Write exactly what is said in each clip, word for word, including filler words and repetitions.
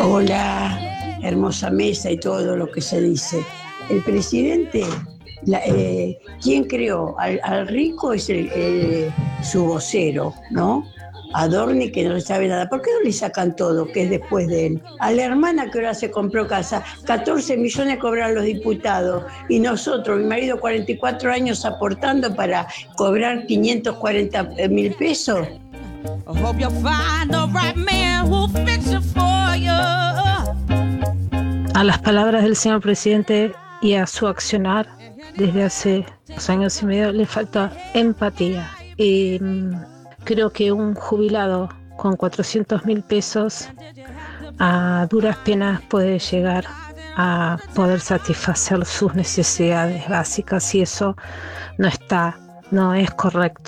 Hola, hermosa mesa y todo lo que se dice. El presidente, la, eh, ¿quién creó? Al, al rico es el, eh, su vocero, ¿no? A Dorni, que no le sabe nada. ¿Por qué no le sacan todo, que es después de él? A la hermana que ahora se compró casa, catorce millones cobran los diputados. Y nosotros, mi marido, cuarenta y cuatro años aportando para cobrar quinientos cuarenta mil pesos. A las palabras del señor presidente y a su accionar desde hace dos años y medio le falta empatía. Y mmm, creo que un jubilado con cuatrocientos mil pesos a duras penas puede llegar a poder satisfacer sus necesidades básicas, y eso no está, no es correcto.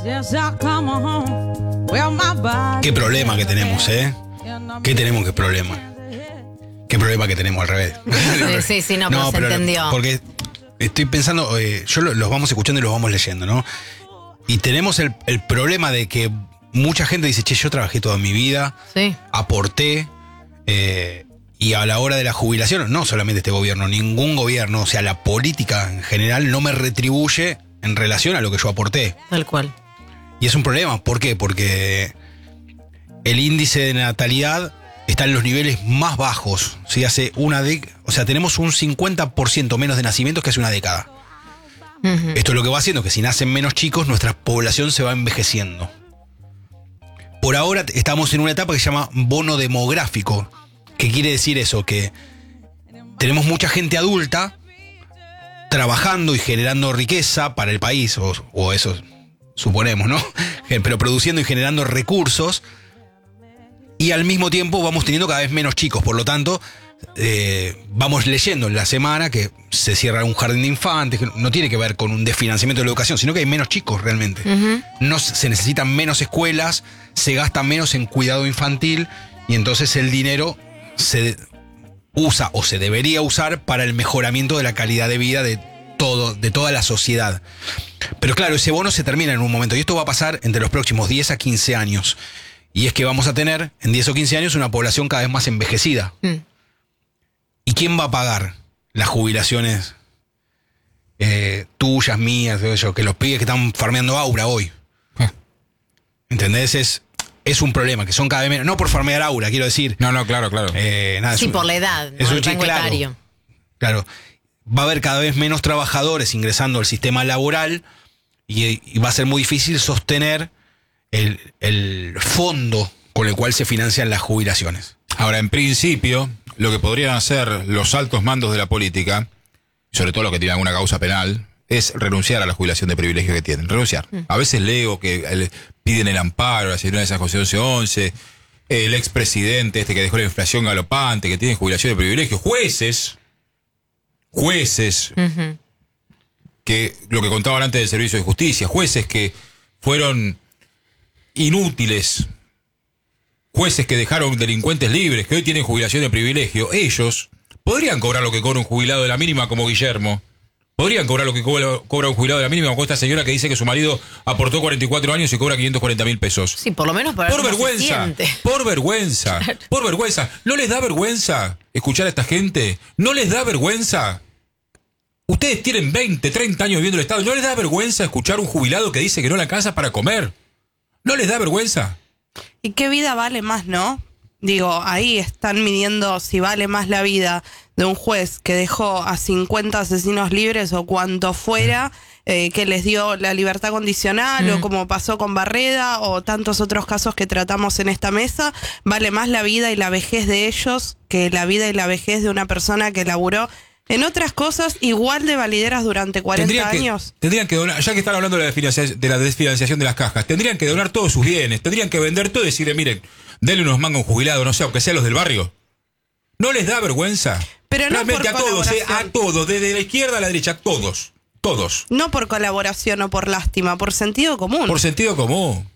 Qué problema que tenemos, ¿eh? ¿Qué tenemos? ¿Qué problema? ¿Qué problema que tenemos al revés? Sí, sí, no, pero no, se pero entendió. Porque estoy pensando, eh, yo lo, los vamos escuchando y los vamos leyendo, ¿no? Y tenemos el, el problema de que mucha gente dice, che, yo trabajé toda mi vida, sí, aporté, eh, y a la hora de la jubilación, no solamente este gobierno, ningún gobierno, o sea, la política en general no me retribuye en relación a lo que yo aporté. Tal cual. Y es un problema, ¿por qué? Porque el índice de natalidad está en los niveles más bajos. ¿Sí? Hace una década, o sea, tenemos un cincuenta por ciento menos de nacimientos que hace una década. Uh-huh. Esto es lo que va haciendo que si nacen menos chicos, nuestra población se va envejeciendo. Por ahora estamos en una etapa que se llama bono demográfico. ¿Qué quiere decir eso? Que tenemos mucha gente adulta trabajando y generando riqueza para el país, o, o eso suponemos, ¿no? Pero produciendo y generando recursos, y al mismo tiempo vamos teniendo cada vez menos chicos. Por lo tanto, eh, vamos leyendo en la semana que se cierra un jardín de infantes, que no tiene que ver con un desfinanciamiento de la educación, sino que hay menos chicos realmente. Uh-huh. No, se necesitan menos escuelas, se gasta menos en cuidado infantil, y entonces el dinero se usa o se debería usar para el mejoramiento de la calidad de vida de todo, de toda la sociedad. Pero claro, ese bono se termina en un momento, y esto va a pasar entre los próximos diez a quince años. Y es que vamos a tener en diez o quince años una población cada vez más envejecida. Mm. ¿Y quién va a pagar las jubilaciones eh, tuyas, mías, todo eso, que los pibes que están farmeando Aura hoy? Eh. ¿Entendés? Es, es un problema, que son cada vez menos. No por farmear Aura, quiero decir. No, no, claro, claro. Eh, nada, sí, un, por la edad. Es no, un chiste, claro. Claro. Va a haber cada vez menos trabajadores ingresando al sistema laboral, y, y va a ser muy difícil sostener El, el fondo con el cual se financian las jubilaciones. Ahora, en principio, lo que podrían hacer los altos mandos de la política, sobre todo los que tienen alguna causa penal, es renunciar a la jubilación de privilegio que tienen. Renunciar. Mm. A veces leo que el, piden el amparo, la señora de San José once once, el expresidente este que dejó la inflación galopante, que tiene jubilación de privilegio, jueces, jueces, uh-huh. que lo que contaban antes del servicio de justicia, jueces que fueron inútiles, jueces que dejaron delincuentes libres, que hoy tienen jubilación de privilegio, ellos podrían cobrar lo que cobra un jubilado de la mínima como Guillermo, podrían cobrar lo que cobra, cobra un jubilado de la mínima como esta señora que dice que su marido aportó cuarenta y cuatro años y cobra quinientos cuarenta mil pesos. Sí, por lo menos para por vergüenza, por vergüenza, claro. por vergüenza. ¿No les da vergüenza escuchar a esta gente? ¿No les da vergüenza? Ustedes tienen veinte, treinta años viviendo el Estado, ¿no les da vergüenza escuchar a un jubilado que dice que no le alcanza para comer? ¿No les da vergüenza? ¿Y qué vida vale más, no? Digo, ahí están midiendo si vale más la vida de un juez que dejó a cincuenta asesinos libres o cuanto fuera, eh, que les dio la libertad condicional, mm. o como pasó con Barreda o tantos otros casos que tratamos en esta mesa. Vale más la vida y la vejez de ellos que la vida y la vejez de una persona que laburó en otras cosas igual de valideras durante cuarenta tendrían que, años. Tendrían que donar, ya que están hablando de la, desfinanciación, de la desfinanciación de las cajas, tendrían que donar todos sus bienes, tendrían que vender todo y decirle, miren, denle unos mangos a un jubilado, no sé, aunque sean los del barrio. ¿No les da vergüenza? Pero no realmente por a todos, eh, a todos, desde la izquierda a la derecha, a todos, todos. No por colaboración o por lástima, por sentido común. Por sentido común.